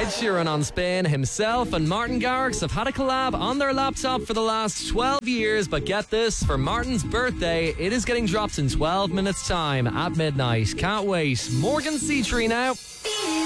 Ed Sheeran on Spin. Himself and Martin Garrix have had a collab on their laptop for the last 12 years, but get this, for Martin's birthday, it is getting dropped in 12 minutes time at midnight. Can't wait. Morgan C3 now.